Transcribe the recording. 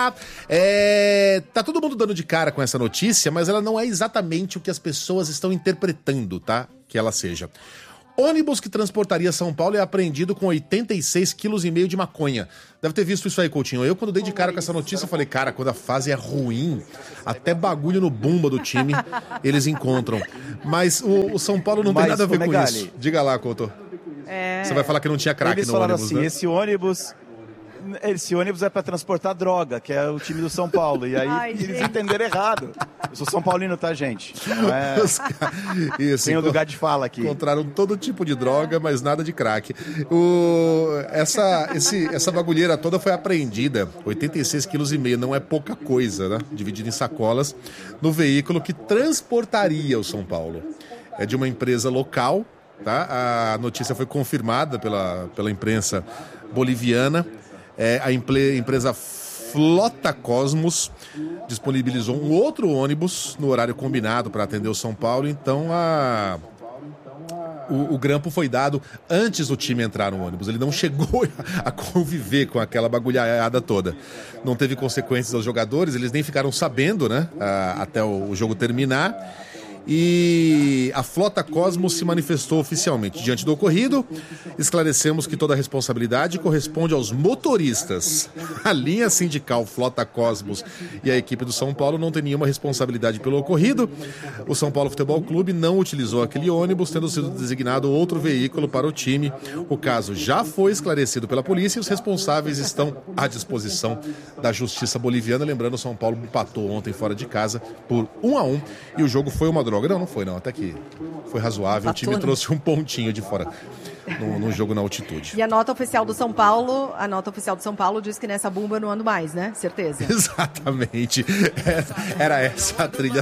lá. Tá todo mundo dando de cara com essa notícia, mas ela não é exatamente o que as pessoas estão interpretando, tá? Que ela seja. Ônibus que transportaria São Paulo é apreendido com 86,5 kg de maconha. Deve ter visto isso aí, Coutinho. Eu, quando dei de cara com essa notícia, falei, cara, quando a fase é ruim, até bagulho no bumba do time eles encontram. Mas o São Paulo não tem nada a ver com isso. Diga lá, Couto. Você vai falar que não tinha craque no ônibus, assim, né? Esse ônibus é para transportar droga, que é o time do São Paulo. E aí eles entenderam errado. Eu sou São Paulino, tá, gente? Não é... Isso, tem o lugar de fala aqui. Encontraram todo tipo de droga, mas nada de crack. Essa bagulheira toda foi apreendida, 86,5 kg, não é pouca coisa, né? Dividida em sacolas, no veículo que transportaria o São Paulo. É de uma empresa local, tá? A notícia foi confirmada pela imprensa boliviana. A empresa Flota Cosmos disponibilizou um outro ônibus no horário combinado para atender o São Paulo, então o grampo foi dado antes do time entrar no ônibus. Ele não chegou a conviver com aquela bagulhada toda. Não teve consequências aos jogadores, eles nem ficaram sabendo, né, até o jogo terminar. E a Flota Cosmos se manifestou oficialmente. Diante do ocorrido, esclarecemos que toda a responsabilidade corresponde aos motoristas. A linha sindical Flota Cosmos e a equipe do São Paulo não tem nenhuma responsabilidade pelo ocorrido. O São Paulo Futebol Clube não utilizou aquele ônibus, tendo sido designado outro veículo para o time. O caso já foi esclarecido pela polícia e os responsáveis estão à disposição da Justiça Boliviana. Lembrando, o São Paulo empatou ontem fora de casa por 1-1 e o jogo foi uma droga. Não foi, não. Até que foi razoável. O time trouxe um pontinho de fora no jogo na altitude. E a nota oficial do São Paulo diz que nessa bomba eu não ando mais, né? Certeza. Exatamente. Era essa a trilha